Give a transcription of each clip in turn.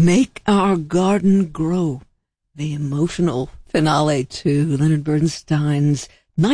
Make Our Garden Grow, the emotional finale to Leonard Bernstein's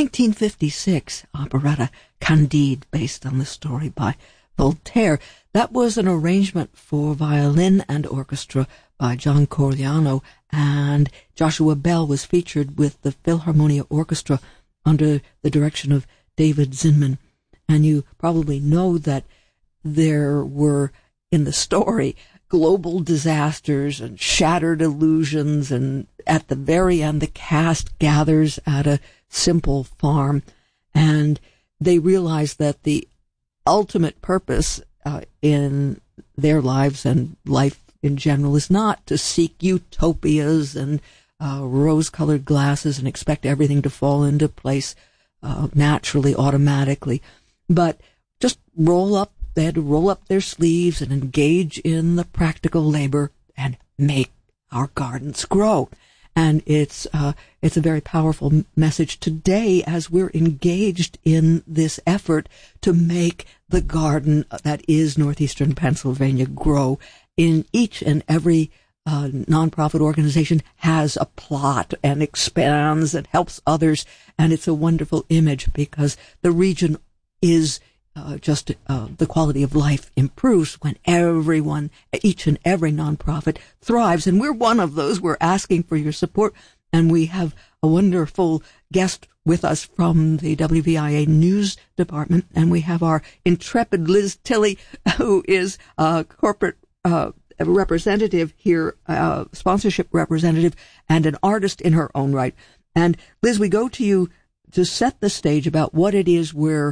1956 operetta Candide, based on the story by Voltaire. That was an arrangement for violin and orchestra by John Corigliano, and Joshua Bell was featured with the Philharmonia Orchestra under the direction of David Zinman. And you probably know that there were, in the story, global disasters and shattered illusions, and at the very end the cast gathers at a simple farm, and they realize that the ultimate purpose in their lives and life in general is not to seek utopias and rose-colored glasses and expect everything to fall into place naturally, automatically, but just they had to roll up their sleeves and engage in the practical labor and make our gardens grow. And it's a very powerful message today as we're engaged in this effort to make the garden that is northeastern Pennsylvania grow. In each and every nonprofit organization has a plot and expands and helps others. And it's a wonderful image because the region is the quality of life improves when everyone, each and every nonprofit thrives. And we're one of those. We're asking for your support. And we have a wonderful guest with us from the WVIA News Department. And we have our intrepid Liz Tilley, who is a corporate representative here, sponsorship representative, and an artist in her own right. And Liz, we go to you to set the stage about what it is we're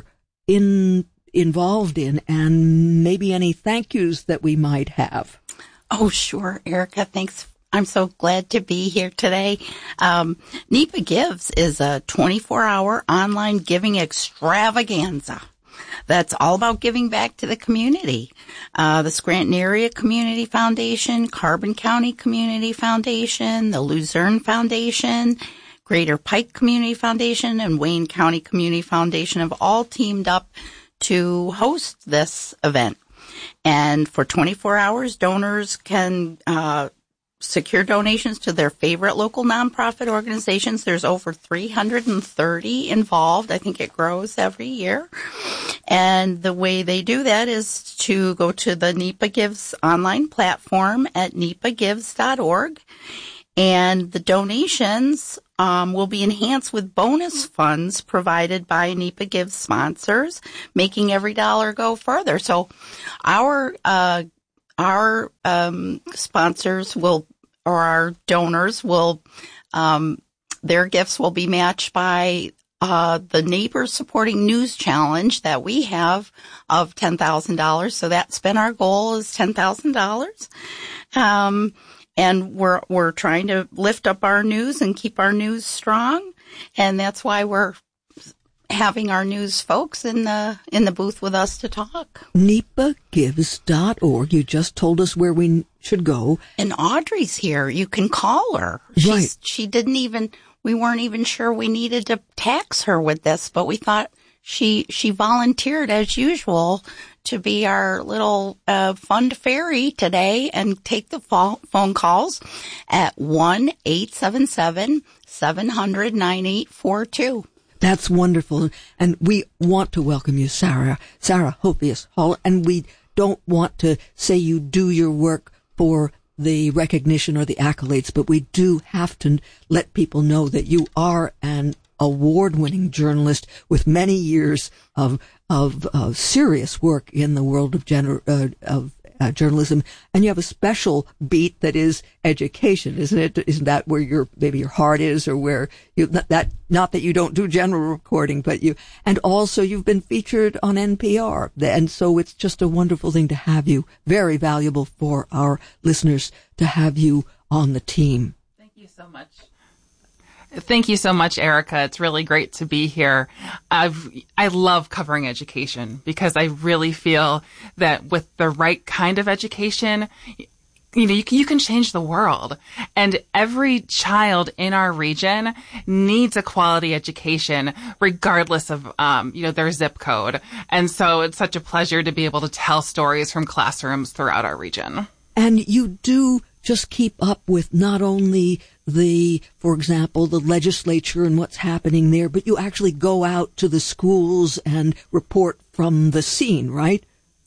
involved in, and maybe any thank yous that we might have. Oh, sure, Erica. Thanks. I'm so glad to be here today. NEPA Gives is a 24-hour online giving extravaganza that's all about giving back to the community. The Scranton Area Community Foundation, Carbon County Community Foundation, the Luzerne Foundation, Greater Pike Community Foundation, and Wayne County Community Foundation have all teamed up to host this event. And for 24 hours, donors can secure donations to their favorite local nonprofit organizations. There's over 330 involved. I think it grows every year. And the way they do that is to go to the NEPA Gives online platform at nepagives.org. And the donations will be enhanced with bonus funds provided by NEPA Gives sponsors, making every dollar go further. So our sponsors will, or our donors will, their gifts will be matched by the Neighbors Supporting News Challenge that we have of $10,000. So that's been our goal, is $10,000. And we're trying to lift up our news and keep our news strong. And that's why we're having our news folks in the booth with us to talk. NEPAGives.org. You just told us where we should go. And Audrey's here. You can call her. Right. We weren't even sure we needed to tax her with this, but we thought she volunteered as usual to be our little fund fairy today and take the phone calls at 1-877-700-9842. That's wonderful. And we want to welcome you, Sarah Hopius Hall. And we don't want to say you do your work for the recognition or the accolades, but we do have to let people know that you are an award-winning journalist with many years of serious work in the world of journalism, and you have a special beat that is education, isn't it? Isn't that where maybe your heart is, or where not that you don't do general reporting, but and also you've been featured on NPR, and so it's just a wonderful thing to have you. Very valuable for our listeners to have you on the team. Thank you so much. Thank you so much, Erica. It's really great to be here. I love covering education because I really feel that with the right kind of education, you can change the world. And every child in our region needs a quality education, regardless of, their zip code. And so it's such a pleasure to be able to tell stories from classrooms throughout our region. And you do just keep up with not only for example, the legislature and what's happening there, but you actually go out to the schools and report from the scene, right?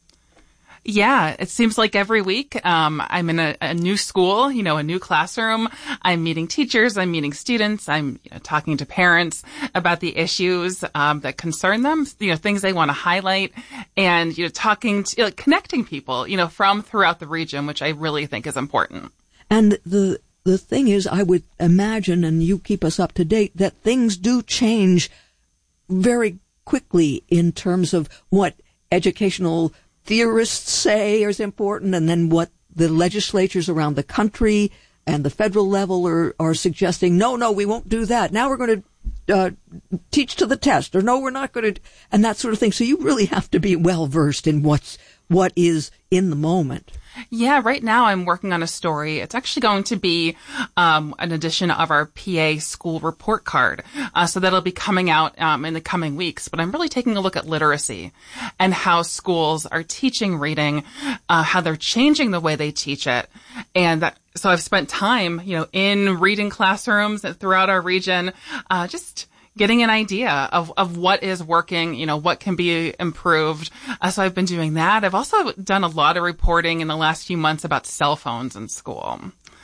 Yeah, it seems like every week I'm in a new school, a new classroom. I'm meeting teachers, I'm meeting students, I'm talking to parents about the issues that concern them, things they want to highlight, and talking to connecting people, from throughout the region, which I really think is important. And the thing is, I would imagine, and you keep us up to date, that things do change very quickly in terms of what educational theorists say is important, and then what the legislatures around the country and the federal level are suggesting. No, we won't do that. Now we're going to teach to the test, or no, we're not going to, and that sort of thing. So you really have to be well versed in what is in the moment. Yeah, right now I'm working on a story. It's actually going to be an edition of our PA school report card. So that'll be coming out in the coming weeks. But I'm really taking a look at literacy and how schools are teaching reading, how they're changing the way they teach it. And so I've spent time, in reading classrooms throughout our region, just getting an idea of what is working, what can be improved. So I've been doing that. I've also done a lot of reporting in the last few months about cell phones in school.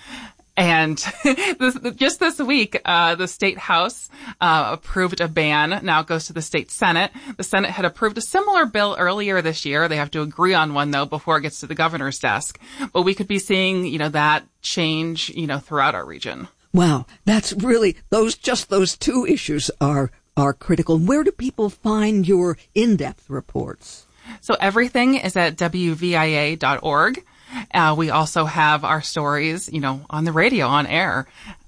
And just this week, the State House approved a ban. Now it goes to the State Senate. The Senate had approved a similar bill earlier this year. They have to agree on one, though, before it gets to the governor's desk. But we could be seeing, that change, throughout our region. Wow, that's really, those two issues are critical. Where do people find your in-depth reports? So everything is at WVIA.org. We also have our stories, on the radio, on air.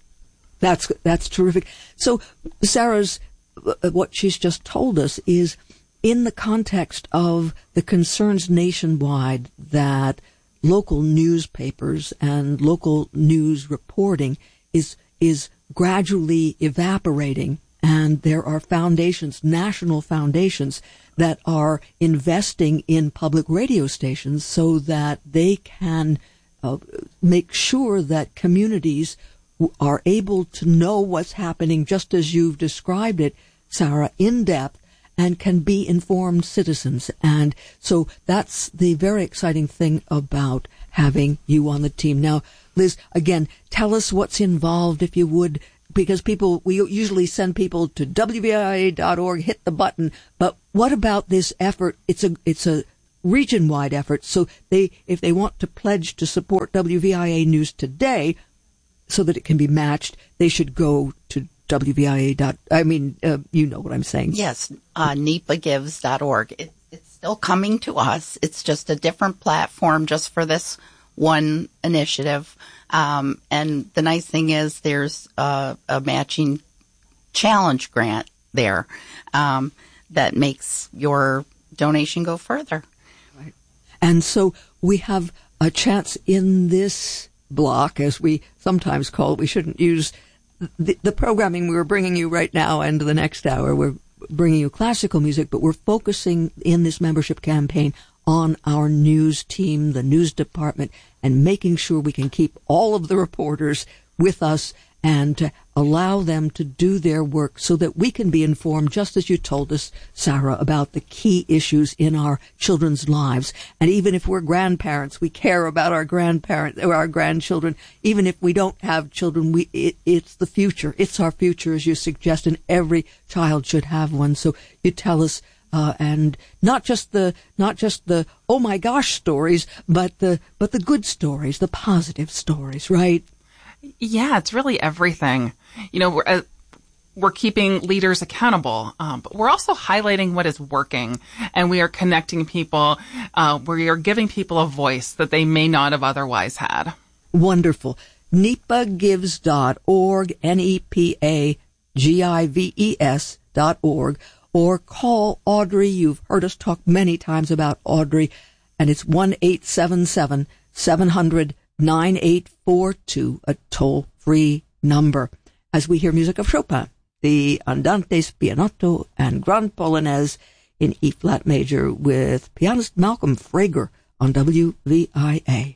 That's terrific. So Sarah's, what she's just told us is in the context of the concerns nationwide that local newspapers and local news reporting is gradually evaporating, and there are foundations, national foundations, that are investing in public radio stations so that they can make sure that communities are able to know what's happening, just as you've described it, Sarah, in depth, and can be informed citizens. And so that's the very exciting thing about having you on the team. Now, Liz, again, tell us what's involved, if you would, because we usually send people to WVIA.org, hit the button. But what about this effort? It's a region-wide effort. So if they want to pledge to support WVIA News Today so that it can be matched, they should go to WVIA. You know what I'm saying. Yes, NEPAgives.org. It's still coming to us. It's just a different platform just for this one initiative. And the nice thing is there's a matching challenge grant there that makes your donation go further. Right. And so we have a chance in this block, as we sometimes call it. We shouldn't use the programming we're bringing you right now and the next hour. We're bringing you classical music, but we're focusing in this membership campaign on our news team, the news department, and making sure we can keep all of the reporters with us and to allow them to do their work so that we can be informed, just as you told us, Sarah, about the key issues in our children's lives. And even if we're grandparents, we care about our grandparents or our grandchildren. Even if we don't have children, it's the future. It's our future, as you suggest, and every child should have one. So you tell us, and not just the oh my gosh stories, but the good stories, the positive stories, right? Yeah, it's really everything. We're keeping leaders accountable, but we're also highlighting what is working, and we are connecting people. We are giving people a voice that they may not have otherwise had. Wonderful. NEPAgives.org, NEPAGIVES.org, or call Audrey. You've heard us talk many times about Audrey, and it's 1-877-700-9842, a toll-free number. As we hear music of Chopin, the Andante Spianato and Grand Polonaise in E-flat major with pianist Malcolm Frager on WVIA.